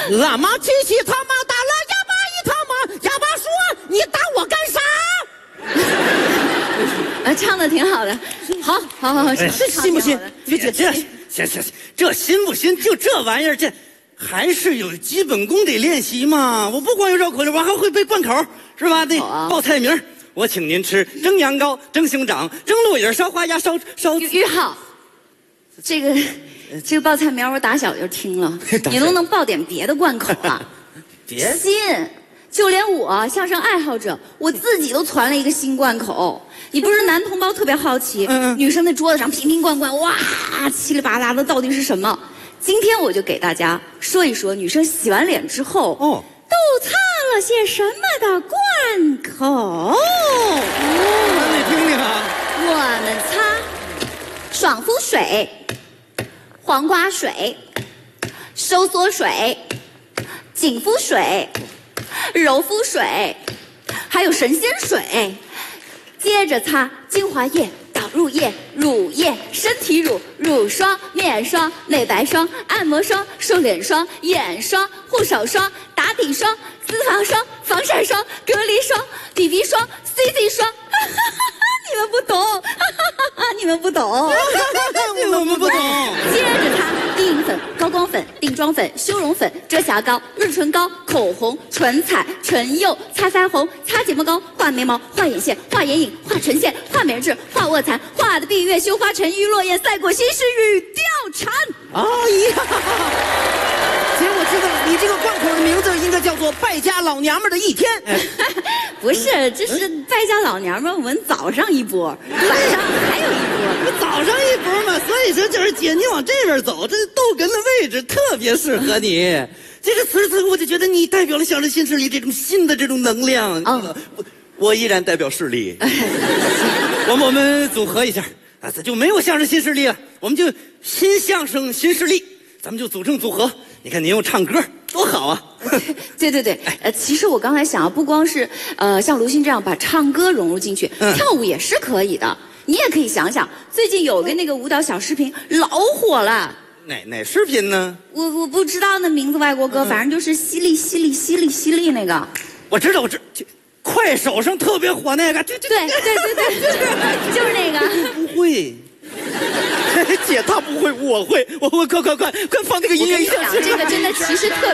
俺妈七七他妈打了哑巴一他妈，哑巴说你打我干啥？ 唱的挺好的，好， 这信不信？行，这信不信？就这玩意儿，这还是有基本功得练习嘛。我不光有绕口令，我还会背贯口，是吧？那报菜名，我请您吃蒸羊羔、蒸熊掌、蒸鹿尾、烧花鸭、烧。 于浩，这个报菜名我打小就听了，你能不能报点别的贯口啊？ 别信，就连我相声爱好者，我自己都传了一个新贯口。你不是男同胞特别好奇，女生的桌子上瓶瓶罐罐，哇，七里八拉的到底是什么？今天我就给大家说一说女生洗完脸之后都擦了些什么的贯口。 你听听啊， 我们擦爽肤水、黄瓜水、收缩水、紧肤水、柔肤水，还有神仙水。接着擦精华液、导入液、乳液、身体乳、乳霜、面霜、美白霜、按摩霜、瘦脸霜、眼霜、护手霜、打底霜、私房霜、防晒霜、隔离霜、BB 霜、CC 霜。你们不懂，你们不懂， 我们不懂。 接着擦低银粉、高光粉、定妆粉、修容粉、遮瑕膏、润唇膏、口红、唇彩、唇釉、擦腮红、擦睫毛膏、画眉毛、画眼线、画眼影、画唇线、画眉痣、画卧蚕、画的闭月羞花、沉鱼落雁、赛过西施、语貂蝉。 哎呀，其实我知道你这个贯口的名字应该叫做败家老娘们的一天。 不是，这是败家老娘们，我们早上一波，晚上还有一波。 早上一波嘛，所以说就是姐，你往这边走，这逗哏的位置特别适合你。这个词我就觉得你代表了相声新势力这种新的这种能量。我依然代表势力。我们组合一下啊，咱就没有相声新势力了，我们就新相声新势力，咱们就组成组合。你看你用唱歌多好啊！ 对，其实我刚才想，不光是像卢鑫这样把唱歌融入进去，跳舞也是可以的。你也可以想想，最近有个那个舞蹈小视频老火了。 哪视频呢？ 我不知道那名字，外国歌，反正就是淅沥淅沥淅沥淅沥那个。 我知道，快手上特别火那个。对， 就是那个。 不会。姐，她不会，我会，快放那个音乐一下。 这个真的其实特别。